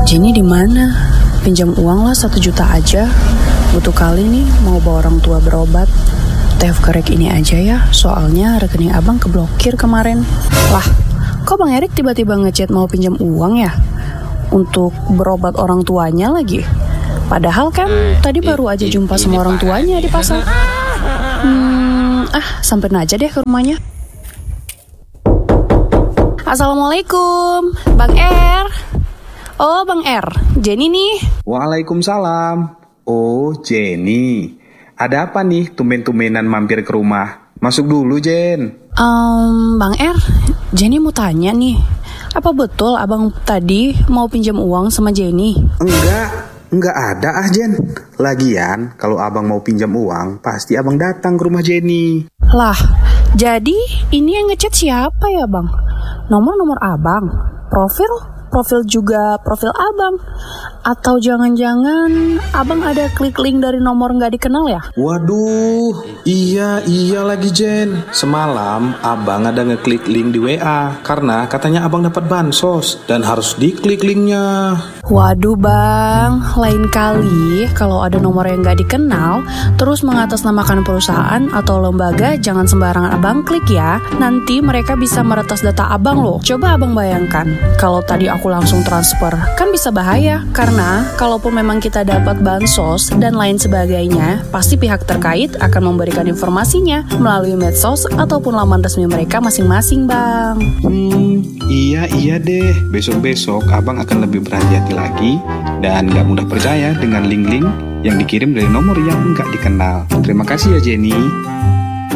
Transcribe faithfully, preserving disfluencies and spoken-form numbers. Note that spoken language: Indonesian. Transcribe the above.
Jenny di mana? Pinjam uang lah satu juta aja. Butuh kali nih mau bawa orang tua berobat. Tev kerek ini aja ya, soalnya rekening abang keblokir kemarin. Lah, kok Bang Erik tiba-tiba ngechat mau pinjam uang ya? Untuk berobat orang tuanya lagi. Padahal kan tadi baru aja jumpa sama orang tuanya di pasar. Hmm, ah, samperin aja deh ke rumahnya. Assalamualaikum, Bang Er. Oh, Bang Er, Jenny nih. Waalaikumsalam. Oh, Jenny. Ada apa nih tumben-tumbenan mampir ke rumah? Masuk dulu, Jen. Um, Bang Er, Jenny mau tanya nih. Apa betul abang tadi mau pinjam uang sama Jenny? Enggak, enggak ada ah, Jen. Lagian, kalau abang mau pinjam uang, pasti abang datang ke rumah Jenny. Lah, jadi ini yang ngechat siapa ya, Bang? Nomor-nomor abang? Profil? Profil juga profil abang? Atau jangan-jangan abang ada klik link dari nomor nggak dikenal ya? Waduh, iya iya lagi Jen. Semalam abang ada ngeklik link di W A karena katanya abang dapat bansos dan harus diklik linknya. Waduh bang, lain kali kalau ada nomor yang nggak dikenal terus mengatasnamakan perusahaan atau lembaga, jangan sembarangan abang klik ya. Nanti mereka bisa meretas data abang loh. Coba abang bayangkan kalau tadi aku langsung transfer, kan bisa bahaya. Karena kalaupun memang kita dapat bansos dan lain sebagainya, pasti pihak terkait akan memberikan informasinya melalui medsos ataupun laman resmi mereka masing-masing bang. Hmm, iya iya deh. Besok-besok abang akan lebih berhati-hati lagi dan gak mudah percaya dengan link-link yang dikirim dari nomor yang gak dikenal. Terima kasih ya Jenny.